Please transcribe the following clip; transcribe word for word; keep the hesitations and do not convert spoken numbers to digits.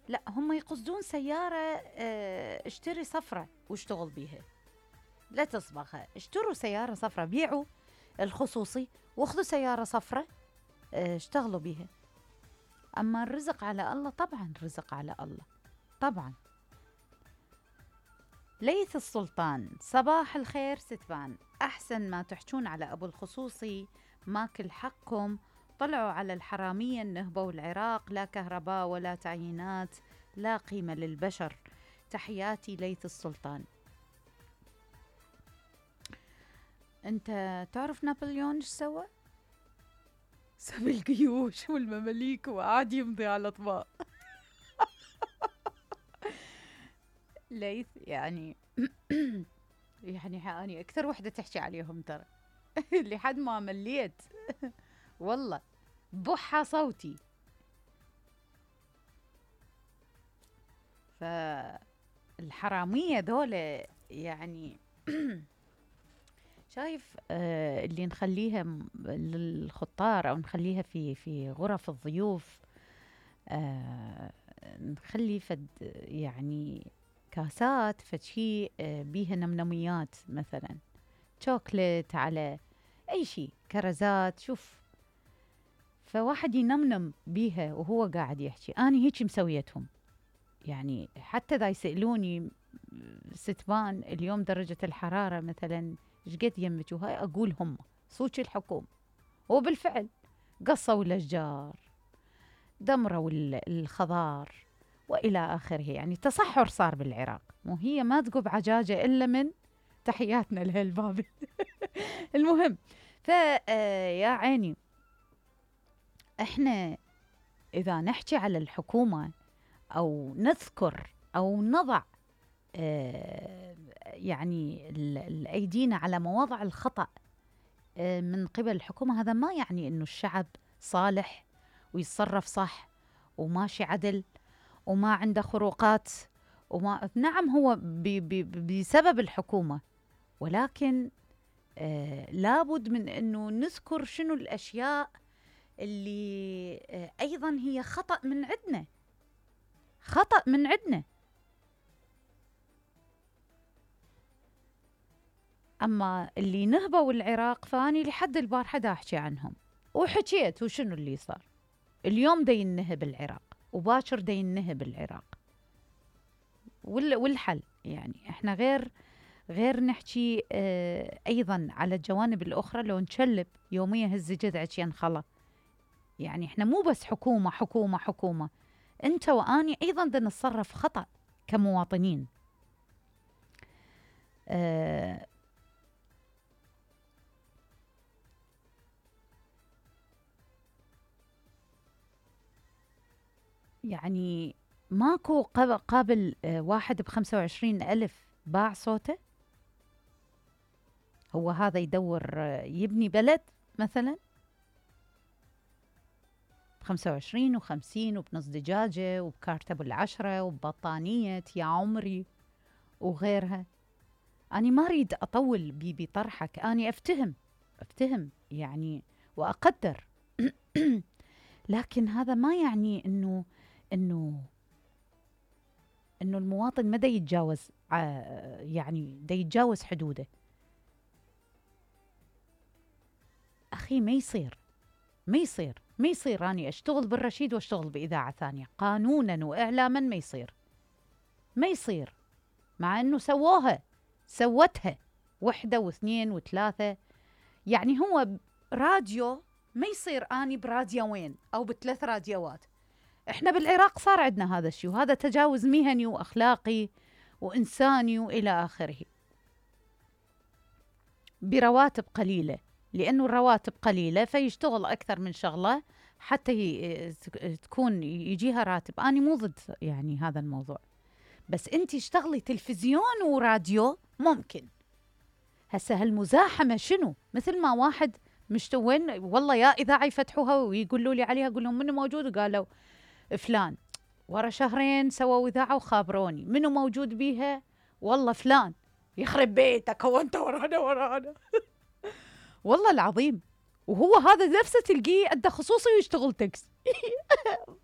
لا، هم يقصدون سيارة، اه اشتري صفرة واشتغل بيها، لا تصبغها. اشتروا سيارة صفرة، بيعوا الخصوصي واخذوا سيارة صفرة، اه اشتغلوا بيها. أما الرزق على الله، طبعا الرزق على الله طبعا. ليث السلطان، صباح الخير ستبان، أحسن ما تحجون على أبو الخصوصي، ماكل حقكم. طلعوا على الحرامية النهبة والعراق، لا كهرباء ولا تعيينات، لا قيمة للبشر. تحياتي ليث السلطان. أنت تعرف نابليون ايش سوى؟ ساب الجيوش والمماليك وقعد يمضي على أطباق. ليث يعني يعني أنا أكثر وحدة تحكي عليهم ترى. لحد ما مليت والله، بحى صوتي. فالحرامية ذولا يعني شايف، آه اللي نخليها م- للخطار، أو نخليها في في غرف الضيوف، آه نخلي فد يعني كاسات، فد شي آه بيها نمنميات مثلا، شوكليت، على أي شي، كرزات، شوف. فواحد ينمنم بيها وهو قاعد يحكي. أنا هيك مسويتهم، يعني حتى إذا يسألوني ستبان اليوم درجة الحرارة مثلا ايش قد يمك وهاي، أقول هم صوت الحكومة. وبالفعل قصوا الأشجار، دمروا ال- الخضار، وإلى آخره. يعني تصحر صار بالعراق، وهي ما تقب عجاجة إلا من تحياتنا لهالباب. المهم، فيا يا عيني، احنا إذا نحكي على الحكومة، أو نذكر أو نضع آه، يعني ال- الأيدينا على مواضع الخطأ آه، من قبل الحكومة، هذا ما يعني أنه الشعب صالح ويتصرف صح وماشي عدل وما عنده خروقات. وما نعم، هو بي بي بسبب الحكومة، ولكن آه لابد من أنه نذكر شنو الأشياء اللي آه أيضا هي خطأ من عندنا، خطأ من عندنا. أما اللي نهبوا العراق، فاني لحد البارحة دا أحكي عنهم، وحكيت وشنو اللي صار. اليوم دا ينهب العراق، وباكر دا ينهب العراق. وال- والحل يعني احنا غير غير نحكي اه ايضا على الجوانب الاخرى. لو نشلب يوميا هز جذعك ينخلى. يعني احنا مو بس حكومة حكومة حكومة، انت واني ايضا دا نتصرف خطأ كمواطنين. اه يعني ماكو قاب- قابل آه، واحد بخمسة وعشرين ألف باع صوته. هو هذا يدور آه، يبني بلد مثلا بخمسة وعشرين وخمسين وبنص دجاجة وبكارتة بالعشرة وببطانية يا عمري وغيرها. أنا ما أريد أطول بي بطرحك، أنا أفتهم أفتهم يعني وأقدر. لكن هذا ما يعني إنه إنه إنه المواطن ما دا يتجاوز آه، يعني دا يتجاوز حدوده. أخي ما يصير، ما يصير ما يصير أني أشتغل بالرشيد وأشتغل بإذاعة ثانية قانونا وإعلاما. ما يصير ما يصير، مع أنه سووها، سوتها وحدة واثنين وثلاثة. يعني هو ب- راديو، ما يصير أني براديوين أو بثلاث راديوات. إحنا بالعراق صار عندنا هذا الشيء، وهذا تجاوز مهني وأخلاقي وإنساني وإلى آخره، برواتب قليلة. لأنه الرواتب قليلة فيشتغل أكثر من شغلة حتى ي- تكون يجيها راتب. أنا مو ضد يعني هذا الموضوع، بس أنت اشتغلي تلفزيون وراديو ممكن. هسه هالمزاحمة شنو؟ مثل ما واحد مشتوين والله يا إذاعة يفتحوها ويقولوا لي عليها، أقول لهم منو موجود؟ قالوا فلان. ورا شهرين سووا إذاعة وخابروني منو موجود بيها؟ والله فلان. يخرب بيتك، هو أنت ورانا ورانا والله العظيم. وهو هذا نفسه تلقيه عنده خصوصي ويشتغل تاكس.